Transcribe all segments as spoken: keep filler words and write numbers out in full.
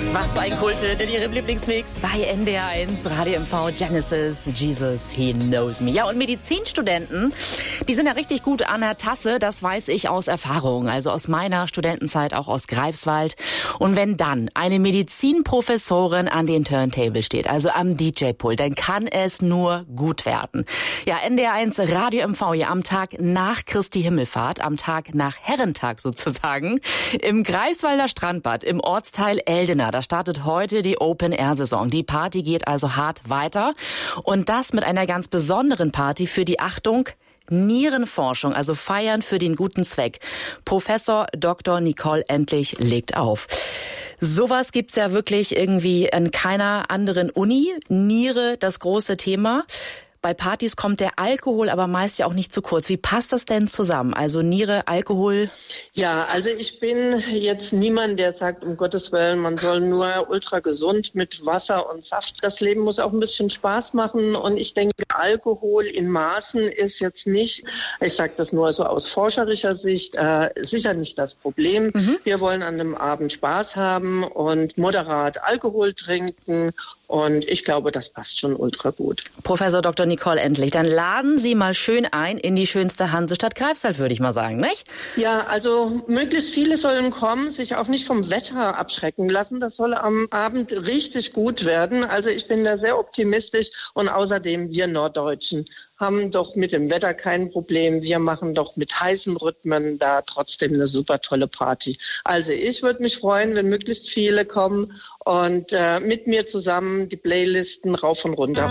Was ein Kulte, denn Ihrem Lieblingsmix bei N D R eins, Radio M V, Genesis, Jesus, He Knows Me. Ja, und Medizinstudenten, die sind ja richtig gut an der Tasse, das weiß ich aus Erfahrung, also aus meiner Studentenzeit, auch aus Greifswald. Und wenn dann eine Medizinprofessorin an den Turntable steht, also am D J-Pult, dann kann es nur gut werden. Ja, N D R eins, Radio M V, ja am Tag nach Christi Himmelfahrt, am Tag nach Herrentag sozusagen, im Greifswalder Strandbad, im Ortsteil Eldena. Da startet heute die Open-Air-Saison. Die Party geht also hart weiter. Und das mit einer ganz besonderen Party für die, Achtung, Nierenforschung, also Feiern für den guten Zweck. Professor Doktor Nicole Endlich legt auf. Sowas gibt's ja wirklich irgendwie an keiner anderen Uni. Niere, das große Thema. Bei Partys kommt der Alkohol aber meist ja auch nicht zu kurz. Wie passt das denn zusammen? Also Niere, Alkohol? Ja, also ich bin jetzt niemand, der sagt, um Gottes Willen, man soll nur ultra gesund mit Wasser und Saft. Das Leben muss auch ein bisschen Spaß machen. Und ich denke, Alkohol in Maßen ist jetzt nicht, ich sage das nur so aus forscherischer Sicht, äh, sicher nicht das Problem. Mhm. Wir wollen an dem Abend Spaß haben und moderat Alkohol trinken. Und ich glaube, das passt schon ultra gut. Professor Doktor Nicole Endlich, dann laden Sie mal schön ein in die schönste Hansestadt Greifswald, würde ich mal sagen, nicht? Ja, also möglichst viele sollen kommen, sich auch nicht vom Wetter abschrecken lassen. Das soll am Abend richtig gut werden. Also ich bin da sehr optimistisch. Und außerdem, wir Norddeutschen haben doch mit dem Wetter kein Problem. Wir machen doch mit heißen Rhythmen da trotzdem eine super tolle Party. Also ich würde mich freuen, wenn möglichst viele kommen und äh, mit mir zusammen die Playlisten rauf und runter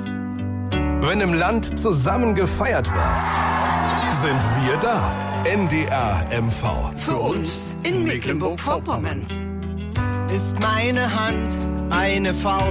rocken. Wenn im Land zusammen gefeiert wird, sind wir da. N D R M V. Für uns in Mecklenburg-Vorpommern ist meine Hand eine Faust.